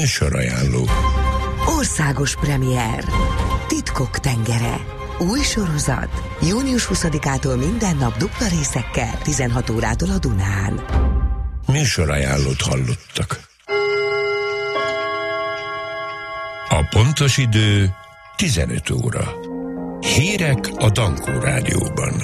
Műsorajánló. Országos premier. Titkok tengere. Új sorozat. Június 20-ától minden nap dupla részekkel, 16 órától a Dunán. Műsorajánlót hallottak. A pontos idő 15 óra. Hírek a Dankó Rádióban.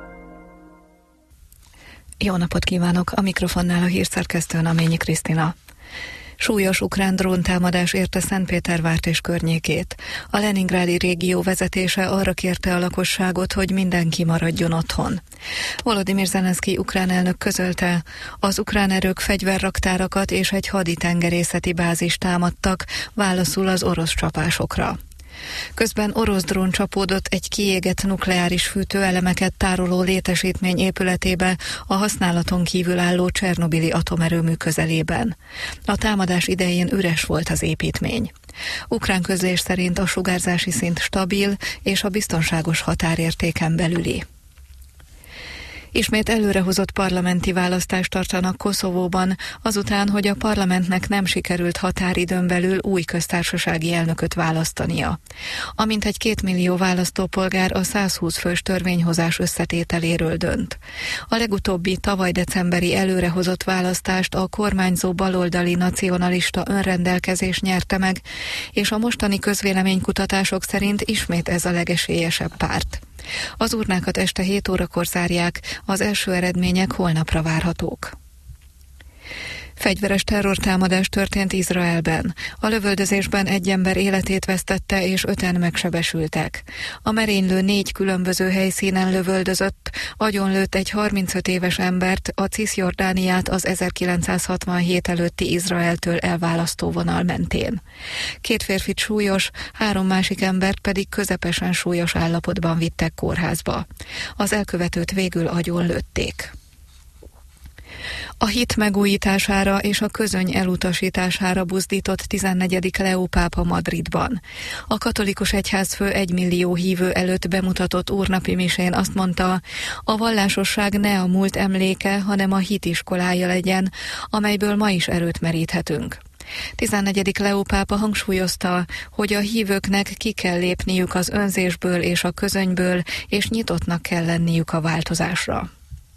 Jó napot kívánok! A mikrofonnál a hírszerkesztő Naményi Krisztina. Súlyos ukrán dróntámadás érte Szentpétervárt és környékét. A leningrádi régió vezetése arra kérte a lakosságot, hogy mindenki maradjon otthon. Volodymyr Zelenszky ukrán elnök közölte, az ukrán erők fegyverraktárakat és egy haditengerészeti bázist támadtak, válaszul az orosz csapásokra. Közben orosz drón csapódott egy kiégett nukleáris fűtőelemeket tároló létesítmény épületébe a használaton kívül álló Csernobili atomerőmű közelében. A támadás idején üres volt az építmény. Ukrán közlés szerint a sugárzási szint stabil és a biztonságos határértéken belüli. Ismét előrehozott parlamenti választást tartanak Koszovóban, azután, hogy a parlamentnek nem sikerült határidőn belül új köztársasági elnököt választania. Amintegy 2 millió választópolgár a 120 fős törvényhozás összetételéről dönt. A legutóbbi tavaly decemberi előrehozott választást a kormányzó baloldali nacionalista önrendelkezés nyerte meg, és a mostani közvéleménykutatások szerint ismét ez a legesélyesebb párt. Az urnákat este 7 órakor zárják, az első eredmények holnapra várhatók. Fegyveres terrortámadás történt Izraelben. A lövöldözésben egy ember életét vesztette és 5-en megsebesültek. A merénylő 4 különböző helyszínen lövöldözött, agyonlőtt egy 35 éves embert a Cisjordániát az 1967 előtti Izraeltől elválasztó vonal mentén. 2 férfit súlyos, 3 másik embert pedig közepesen súlyos állapotban vittek kórházba. Az elkövetőt végül agyonlőtték. A hit megújítására és a közöny elutasítására buzdított 14. Leó pápa Madridban. A katolikus egyházfő 1 millió hívő előtt bemutatott úrnapi misén azt mondta, a vallásosság ne a múlt emléke, hanem a hit iskolája legyen, amelyből ma is erőt meríthetünk. 14. Leó pápa hangsúlyozta, hogy a hívőknek ki kell lépniük az önzésből és a közönyből, és nyitottnak kell lenniük a változásra.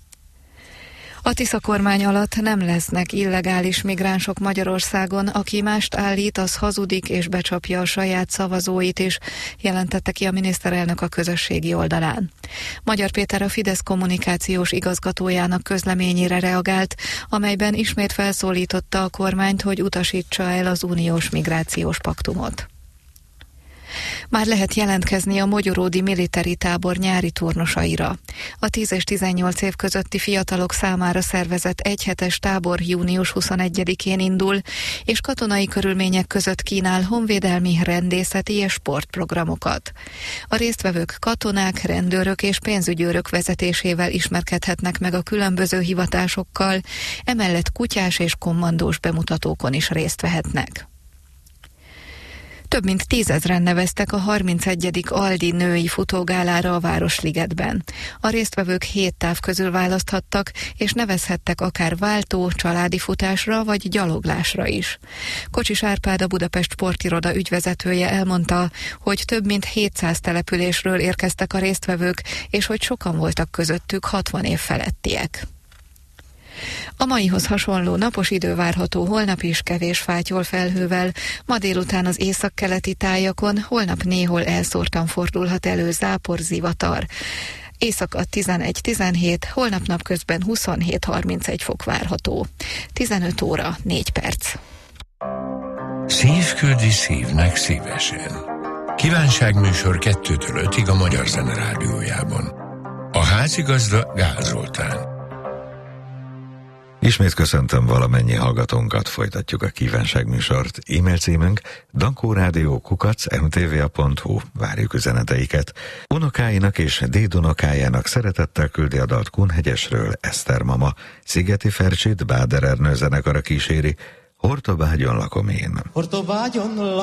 A Tisza kormány alatt nem lesznek illegális migránsok Magyarországon, aki mást állít, az hazudik és becsapja a saját szavazóit is, jelentette ki a miniszterelnök a közösségi oldalán. Magyar Péter a Fidesz kommunikációs igazgatójának közleményére reagált, amelyben ismét felszólította a kormányt, hogy utasítsa el az uniós migrációs paktumot. Már lehet jelentkezni a Mogyoródi Military Tábor nyári turnusaira. A 10 és 18 év közötti fiatalok számára szervezett egyhetes tábor június 21-én indul, és katonai körülmények között kínál honvédelmi, rendészeti és sportprogramokat. A résztvevők katonák, rendőrök és pénzügyőrök vezetésével ismerkedhetnek meg a különböző hivatásokkal, emellett kutyás és kommandós bemutatókon is részt vehetnek. Több mint 10 000-en neveztek a 31. Aldi női futógálára a Városligetben. A résztvevők 7 táv közül választhattak, és nevezhettek akár váltó, családi futásra vagy gyaloglásra is. Kocsis Árpád, a Budapest Sportiroda ügyvezetője elmondta, hogy több mint 700 településről érkeztek a résztvevők, és hogy sokan voltak közöttük 60 év felettiek. A maihoz hasonló napos idő várható holnap is, kevés fátyol felhővel, ma délután az északkeleti tájakon, holnap néhol elszórtan fordulhat elő zápor, zivatar. Éjszaka 11-17, holnap napközben 27-31 fok várható. 15 óra 4 perc. Szív küldi szívnek szívesen. Kívánságműsor 2-től 5-ig a Magyar Zene Rádiójában. A házigazda Gál Zoltán. Ismét köszöntöm valamennyi hallgatónkat, folytatjuk a kívánságműsort. E-mail címünk dankórádió@mtva.hu. Várjuk üzeneteiket. Unokáinak és dédunokájának szeretettel küldi a dalt Kunhegyesről Eszter mama. Szigeti Fercsit Báder Ernő zenekara kíséri. Hortobágyon lakom én.